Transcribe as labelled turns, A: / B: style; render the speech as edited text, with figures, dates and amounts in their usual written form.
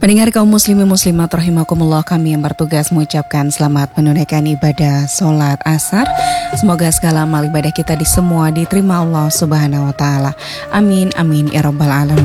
A: Pendengar kaum muslimin muslimat rahimakumullah, kami yang bertugas mengucapkan selamat menunaikan ibadah sholat asar. Semoga segala amal ibadah kita di semua diterima Allah Subhanahu wa taala. Amin amin ya rabbal alamin.